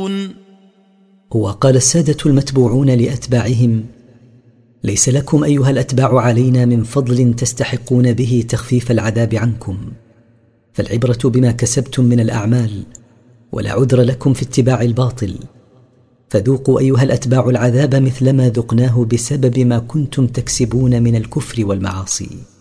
تكسبون. وقال السادة المتبوعون لأتباعهم: ليس لكم أيها الأتباع علينا من فضل تستحقون به تخفيف العذاب عنكم، فالعبرة بما كسبتم من الأعمال، ولا عذر لكم في اتباع الباطل، فذوقوا أيها الأتباع العذاب مثلما ذقناه بسبب ما كنتم تكسبون من الكفر والمعاصي.